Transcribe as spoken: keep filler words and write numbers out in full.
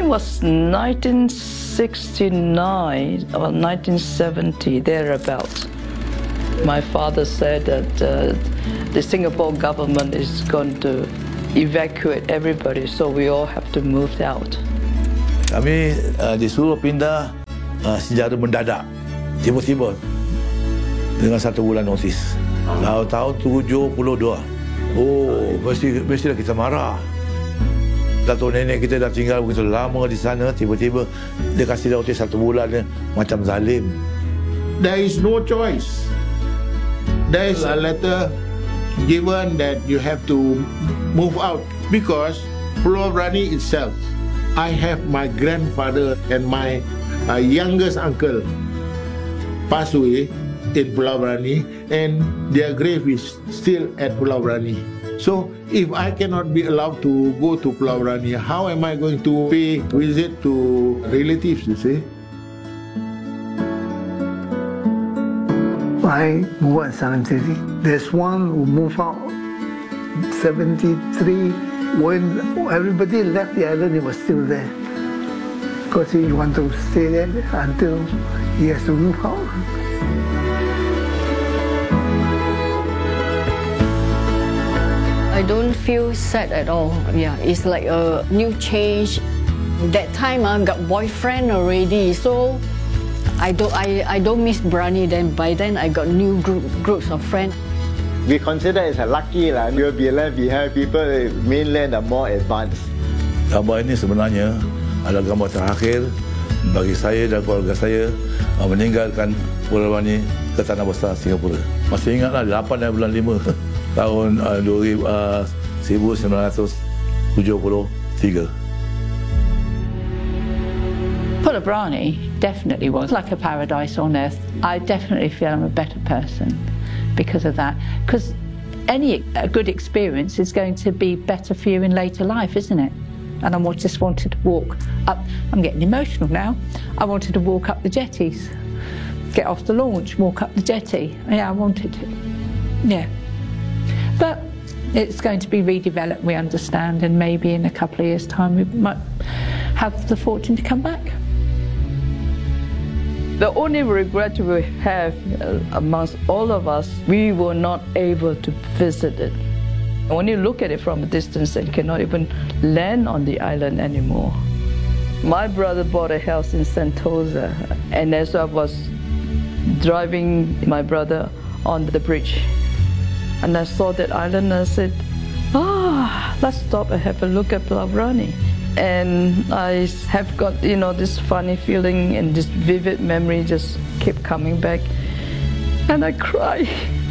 think it was nineteen sixty-nine or nineteen seventy, thereabouts. My father said that uh, the Singapore government is going to evacuate everybody, so we all have to move out. Kami uh, disuruh pindah uh, secara mendadak, tiba-tiba dengan satu bulan notis. Lalu tahun tujuh puluh dua. Oh, mesti mestilah kita marah. Datuk nenek kita dah tinggal begitu lama di sana, tiba-tiba dia kasih notis satu bulan, dia macam zalim. There is no choice. There is a letter given that you have to move out because Pulau Brani itself, I have my grandfather and my uh, youngest uncle passed away in Pulau Brani, and their grave is still at Pulau Brani. So if I cannot be allowed to go to Pulau Brani, how am I going to pay visit to relatives, you see? I moved out seventy-three. There's one who moved out seventy-three. When everybody left the island, he was still there. Because he wanted to stay there until he has to move out. I don't feel sad at all. Yeah, it's like a new change. That time I got boyfriend already, so I don't, I, I don't miss Brani then. By then, I got new group, groups of friends. We consider it a lucky lah. You'll be left behind. People in mainland are more advanced. Gambar ini sebenarnya adalah gambar terakhir bagi saya dan keluarga saya meninggalkan Pulau Brani ke tanah besar Singapura. Masih ingatlah lapan bulan lima tahun seribu sembilan ratus tujuh puluh tiga. Pulau Brani definitely was like a paradise on earth. I definitely feel I'm a better person because of that. Because any a good experience is going to be better for you in later life, isn't it? And I just wanted to walk up. I'm getting emotional now. I wanted to walk up the jetties, get off the launch, walk up the jetty. Yeah, I wanted to. Yeah. But it's going to be redeveloped, we understand, and maybe in a couple of years' time we might have the fortune to come back. The only regret we have uh, amongst all of us, we were not able to visit it. When you look at it from a distance, you cannot even land on the island anymore. My brother bought a house in Sentosa, and as I was driving my brother on the bridge, and I saw that island, and I said, ah, let's stop and have a look at Pulau Brani. And I have got, you know, this funny feeling and this vivid memory just kept coming back. And I cry.